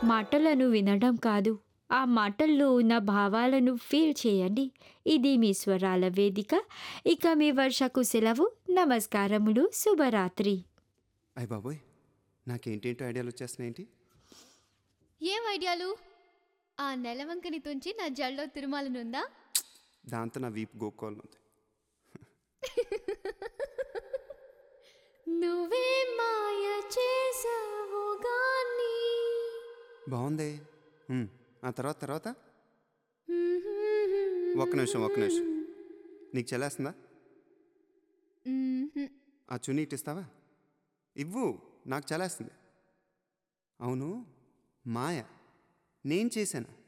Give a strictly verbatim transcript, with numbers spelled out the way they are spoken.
మాటలను వినడం కాదు, ఆ మాటల్లో ఉన్న భావాలను ఫీల్ చేయండి. ఇది మీ స్వరాల వేదిక. ఇక మీ వర్షకు సెలవు. నమస్కారములు. శుభరాత్రి. అయ్య బాబోయ్, నాకేంటేంటో ఐడియాలు వచ్చేస్తున్నాయేంటి? ఏం ఐడియాలు? ఆ నెలవంకని తుంచి నా జల్లో తిరుమాలనుందా? దాంతో నా వీపు గోక్కోవాలనుంది. నువ్వే మాయ చేసావు గాని. బాగుంది. ఉమ్, ఆ తర్వాత తర్వాత ఒక్క నిమిషం ఒక్క నిమిషం నీకు చెల్లేస్తుందా? ఆ చున్నీ ఇటు ఇస్తావా? ఇవ్వు, నాకు చలేస్తుంది. అవును, మాయ నేను చేశాను.